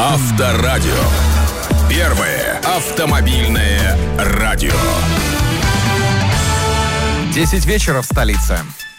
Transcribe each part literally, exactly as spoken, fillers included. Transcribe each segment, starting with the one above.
Авторадио. Первое автомобильное радио. десять вечера в столице.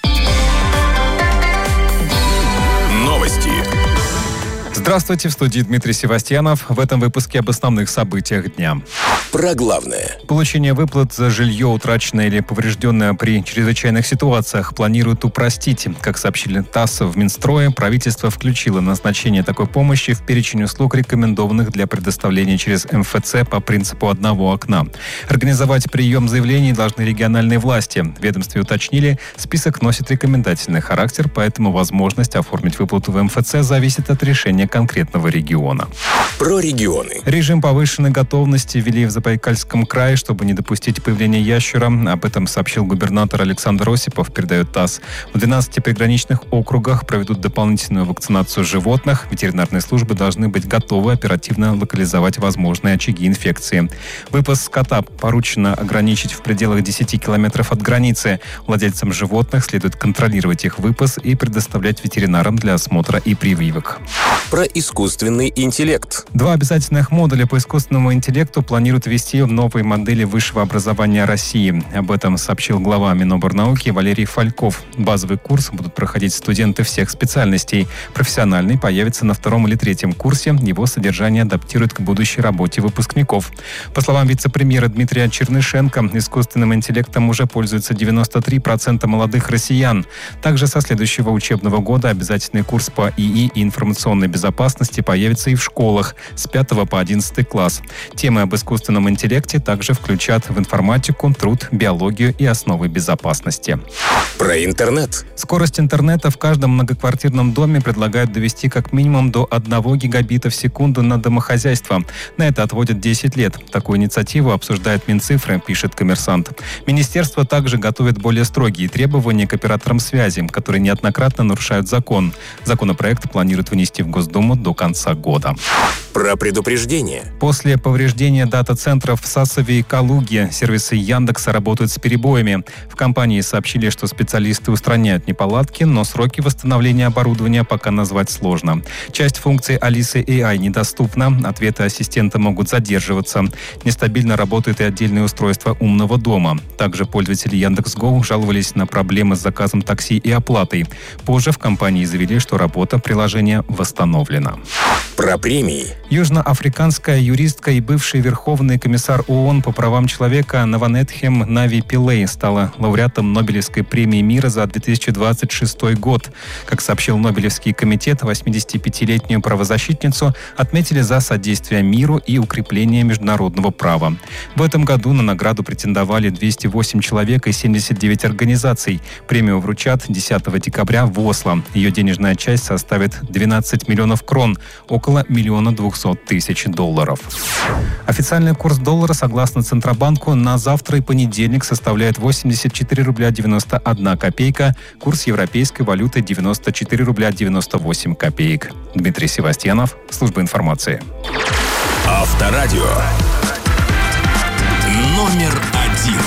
Новости. Здравствуйте, в студии Дмитрий Севастьянов. В этом выпуске об основных событиях дня. Про главное. Получение выплат за жилье, утраченное или поврежденное при чрезвычайных ситуациях, планируют упростить. Как сообщили ТАСС в Минстрое, правительство включило назначение такой помощи в перечень услуг, рекомендованных для предоставления через эм эф цэ по принципу одного окна. Организовать прием заявлений должны региональные власти. В ведомстве уточнили, список носит рекомендательный характер, поэтому возможность оформить выплату в эм эф цэ зависит от решения конкретного региона. Про регионы. Режим повышенной готовности ввели в Забайкальском крае, чтобы не допустить появления ящера. Об этом сообщил губернатор Александр Осипов, передает ТАСС. В двенадцати приграничных округах проведут дополнительную вакцинацию животных. Ветеринарные службы должны быть готовы оперативно локализовать возможные очаги инфекции. Выпас скота поручено ограничить в пределах десяти километров от границы. Владельцам животных следует контролировать их выпас и предоставлять ветеринарам для осмотра и прививок. Про искусственный интеллект. Два обязательных модуля по искусственному интеллекту планируют ввести в новой модели высшего образования России. Об этом сообщил глава Миноборнауки Валерий Фальков. Базовый курс будут проходить студенты всех специальностей. Профессиональный появится на втором или третьем курсе. Его содержание адаптируют к будущей работе выпускников. По словам вице-премьера Дмитрия Чернышенко, искусственным интеллектом уже пользуются девяносто три процента молодых россиян. Также со следующего учебного года обязательный курс по ИИ и информационной безопасности появится и в школах с пятого по одиннадцатый класс. Темы об искусственном интеллекте также включат в информатику, труд, биологию и основы безопасности. Про интернет. Скорость интернета в каждом многоквартирном доме предлагают довести как минимум до одного гигабита в секунду на домохозяйство. На это отводят десять лет. Такую инициативу обсуждает Минцифры, пишет «Коммерсант». Министерство также готовит более строгие требования к операторам связи, которые неоднократно нарушают закон. Законопроект планируют внести в Госдуму до конца года. Про предупреждение. После повреждения дата-центров в Сасове и Калуге сервисы Яндекса работают с перебоями. В компании сообщили, что специалисты устраняют неполадки, но сроки восстановления оборудования пока назвать сложно. Часть функций Алисы эй ай недоступна, ответы ассистента могут задерживаться. Нестабильно работают и отдельные устройства умного дома. Также пользователи Яндекс.Го жаловались на проблемы с заказом такси и оплатой. Позже в компании заявили, что работа приложения восстановлена. Про премии. Южноафриканская юристка и бывший верховный комиссар ООН по правам человека Наванетхем Нави Пилей стала лауреатом Нобелевской премии мира за две тысячи двадцать шестой год. Как сообщил Нобелевский комитет, восьмидесятипятилетнюю правозащитницу отметили за содействие миру и укрепление международного права. В этом году на награду претендовали двести восемь человек и семьдесят девять организаций. Премию вручат десятого декабря в Осло. Ее денежная часть составит двенадцать миллионов крон, около миллиона двухсот тысяч долларов. Официальный курс доллара, согласно Центробанку, на завтра и понедельник составляет восемьдесят четыре рубля девяносто одна копейка. Курс европейской валюты девяносто четыре рубля девяносто восемь копеек. Дмитрий Севастьянов, служба информации. Авторадио. Номер один.